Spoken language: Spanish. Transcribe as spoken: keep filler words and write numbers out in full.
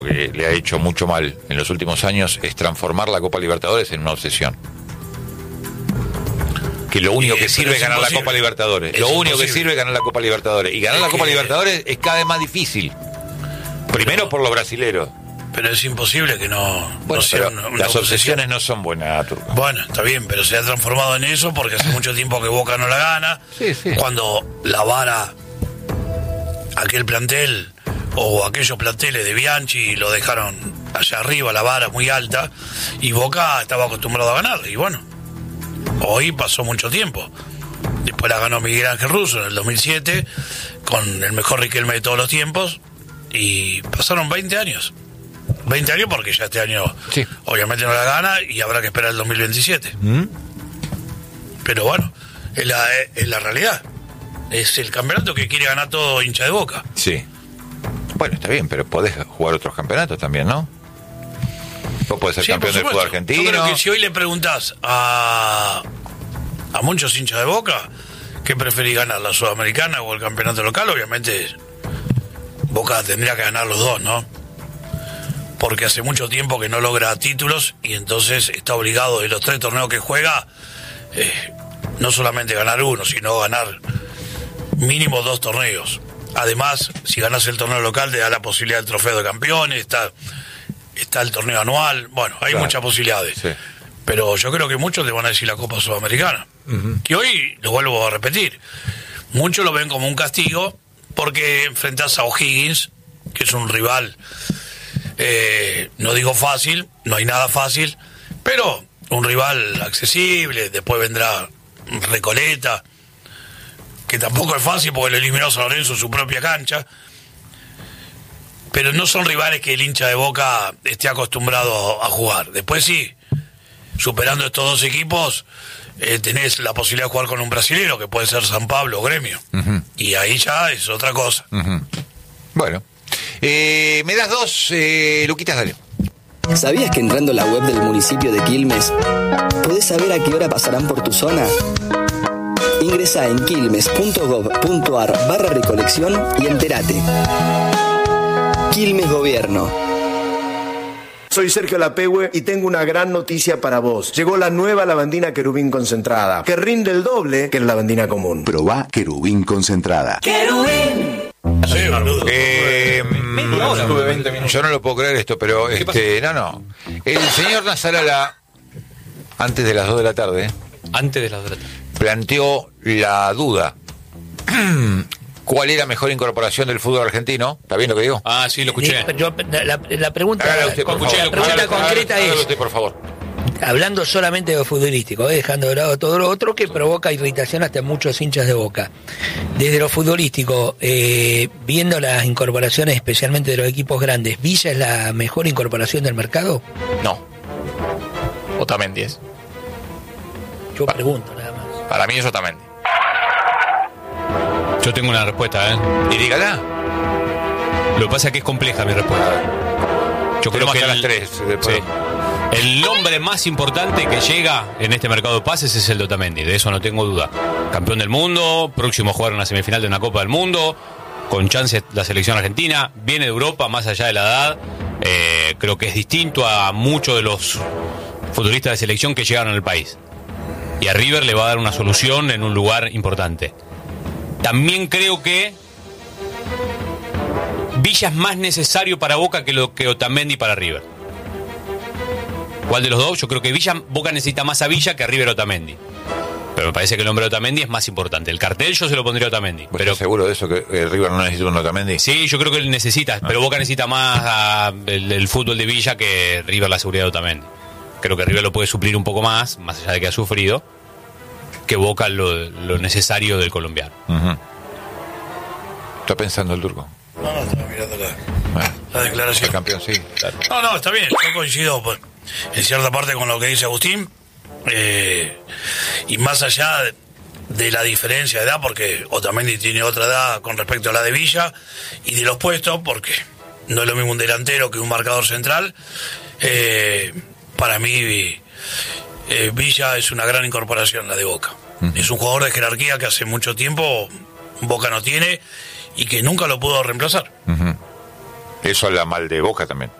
que le ha hecho mucho mal en los últimos años es transformar la Copa Libertadores en una obsesión. Que lo único que sirve es ganar la Copa Libertadores. Lo único que sirve es ganar la Copa Libertadores. Y ganar la Copa Libertadores es cada vez más difícil. Primero por los brasileros. Pero es imposible que no, bueno, no sea una, una las obsesión. obsesiones no son buenas, Turco. Bueno, está bien, pero se ha transformado en eso porque hace mucho tiempo que Boca no la gana. Sí, sí. Cuando la vara, aquel plantel o aquellos planteles de Bianchi lo dejaron allá arriba, la vara muy alta, y Boca estaba acostumbrado a ganar. Y bueno, hoy pasó mucho tiempo. Después la ganó Miguel Ángel Russo en el dos mil siete con el mejor Riquelme de todos los tiempos, y pasaron veinte años. veinte años porque ya este año sí. Obviamente no la gana y habrá que esperar el dos mil veintisiete. ¿Mm? Pero bueno, es la, es la realidad. Es el campeonato que quiere ganar todo hincha de Boca. Sí. Bueno, está bien, pero podés jugar otros campeonatos también, ¿no? Vos podés ser sí, campeón del fútbol argentino. Yo creo que si hoy le preguntás a, a muchos hinchas de Boca qué preferís ganar, la Sudamericana o el campeonato local, obviamente Boca tendría que ganar los dos, ¿no? Porque hace mucho tiempo que no logra títulos y entonces está obligado de los tres torneos que juega, eh, no solamente ganar uno, sino ganar mínimo dos torneos. Además, si ganas el torneo local te da la posibilidad del trofeo de campeones, está, está el torneo anual, bueno, hay claro. muchas posibilidades. Sí. Pero yo creo que muchos te van a decir la Copa Sudamericana. Uh-huh. Que hoy, lo vuelvo a repetir, muchos lo ven como un castigo porque enfrentás a O'Higgins, que es un rival... Eh, no digo fácil, no hay nada fácil, pero un rival accesible. Después vendrá Recoleta, que tampoco es fácil porque le eliminó a San Lorenzo en su propia cancha, pero no son rivales que el hincha de Boca esté acostumbrado a jugar. Después sí, superando estos dos equipos, eh, tenés la posibilidad de jugar con un brasilero, que puede ser San Pablo o Gremio, uh-huh. y ahí ya es otra cosa. Uh-huh. Bueno. Eh, me das dos, eh, Luquitas, dale. ¿Sabías que entrando a la web del municipio de Quilmes podés saber a qué hora pasarán por tu zona? Ingresa en quilmes.gov.ar barra recolección y entérate. Quilmes Gobierno. Soy Sergio Lapehue y tengo una gran noticia para vos. Llegó la nueva lavandina Querubín concentrada, que rinde el doble que la lavandina común. Probá Querubín concentrada. ¡Querubín! Sí, eh, yo no lo puedo creer esto, pero este, no, no. El señor Nasarala, antes de las dos de la tarde, antes de las dos de la tarde, planteó la duda. ¿Cuál era mejor incorporación del fútbol argentino? ¿Está bien lo que digo? Ah, sí, lo escuché. Yo, la, la pregunta, usted, con, favor, la pregunta concreta es, usted, por favor. Hablando solamente de lo futbolístico, eh, dejando de lado todo lo otro que provoca irritación hasta muchos hinchas de Boca. Desde lo futbolístico, eh, viendo las incorporaciones especialmente de los equipos grandes, ¿Villa es la mejor incorporación del mercado? No. Otamendi es. Yo para, pregunto nada más. Para mí es Otamendi. Yo tengo una respuesta, ¿eh? Y dígala. Lo que pasa es que es compleja mi respuesta. Yo creo que a el, las tres. Sí. El nombre más importante que llega en este mercado de pases es el de Otamendi, de eso no tengo duda. Campeón del mundo, próximo a jugar una semifinal de una Copa del Mundo, con chance la selección argentina, viene de Europa, más allá de la edad, eh, creo que es distinto a muchos de los futbolistas de selección que llegaron al país. Y a River le va a dar una solución en un lugar importante. También creo que Villa es más necesario para Boca que lo que Otamendi para River. ¿Cuál de los dos? Yo creo que Villa, Boca necesita más a Villa que a River Otamendi. Pero me parece que el nombre de Otamendi es más importante. El cartel yo se lo pondría a Otamendi. ¿Pero seguro de eso que eh, River no necesita un Otamendi? Sí, yo creo que él necesita, ah. pero Boca necesita más a, el, el fútbol de Villa que River la seguridad de Otamendi. Creo que River lo puede suplir un poco más, más allá de que ha sufrido, que Boca lo, lo necesario del colombiano. Uh-huh. ¿Está pensando el Turco? No, no, estaba mirando la, bueno, la declaración. El campeón, sí. Claro. No, no, está bien, yo coincido pues, en cierta parte con lo que dice Agustín, eh, y más allá de, de la diferencia de edad, porque Otamendi tiene otra edad con respecto a la de Villa, y de los puestos, porque no es lo mismo un delantero que un marcador central. eh, para mí eh, Villa es una gran incorporación la de Boca. Uh-huh. Es un jugador de jerarquía que hace mucho tiempo Boca no tiene y que nunca lo pudo reemplazar. Uh-huh. Eso habla mal de Boca también.